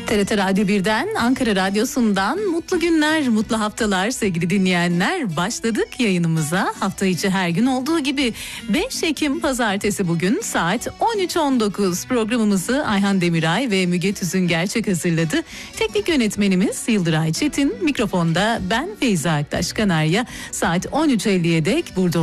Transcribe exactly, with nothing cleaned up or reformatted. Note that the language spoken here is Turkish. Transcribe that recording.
T R T Radyo birden, Ankara Radyosu'ndan mutlu günler, mutlu haftalar sevgili dinleyenler. Başladık yayınımıza. Hafta içi her gün olduğu gibi beş Ekim Pazartesi bugün saat on üç on dokuz programımızı Ayhan Demiray ve Müge Tüzün Gerçek hazırladı. Teknik yönetmenimiz Yıldıray Çetin, mikrofonda ben Feyza Aktaş Kanarya. Saat on üç elliye dek burada